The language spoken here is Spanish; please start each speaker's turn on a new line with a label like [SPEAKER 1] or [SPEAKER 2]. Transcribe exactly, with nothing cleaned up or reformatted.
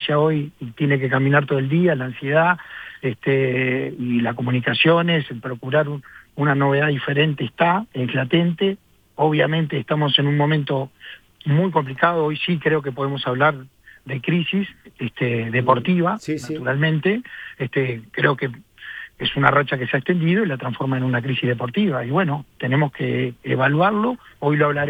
[SPEAKER 1] competencia hoy tiene que caminar todo el día, la ansiedad este, y las comunicaciones, el procurar un, una novedad diferente está, es latente. Obviamente estamos en un momento muy complicado, hoy sí creo que podemos hablar de crisis este, deportiva,
[SPEAKER 2] sí, sí.
[SPEAKER 1] naturalmente. Este, creo que es una racha que se ha extendido y la transforma en una crisis deportiva. Y bueno, tenemos que evaluarlo, hoy lo hablaré.